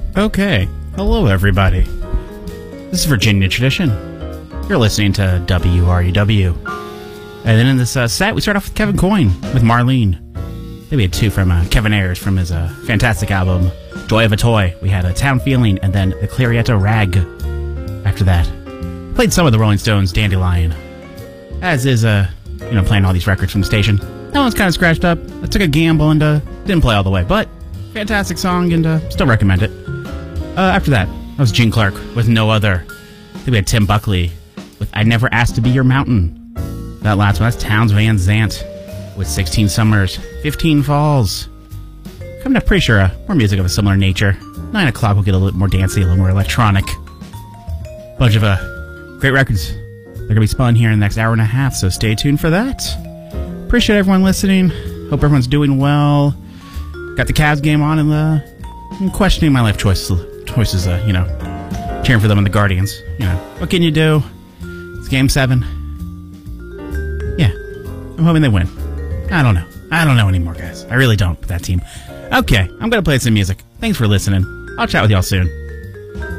Okay, hello everybody. This is Virginia Tradition. You're listening to WRUW. And then in this set, we start off with Kevin Coyne with Marlene. Then we had two from Kevin Ayers from his fantastic album, Joy of a Toy. We had A Town Feeling, and then The Clarietta Rag after that. Played some of the Rolling Stones' Dandelion. As is, playing all these records from the station. That one's kind of scratched up. I took a gamble and didn't play all the way, but fantastic song and still recommend it. After that was Gene Clark with No Other. Then we had Tim Buckley with I Never Asked to Be Your Mountain. That last one, that's Townes Van Zandt with 16 Summers, 15 Falls. Coming up, pretty sure more music of a similar nature. 9 o'clock we'll get a little more dancey, a little more electronic. Bunch of great records. They're going to be spun here in the next hour and a half, so stay tuned for that. Appreciate everyone listening. Hope everyone's doing well. Got the Cavs game on and I'm questioning my life choices, cheering for them and the Guardians. What can you do? It's Game 7. Yeah, I'm hoping they win. I don't know anymore, guys. I really don't with that team. Okay, I'm going to play some music. Thanks for listening. I'll chat with y'all soon.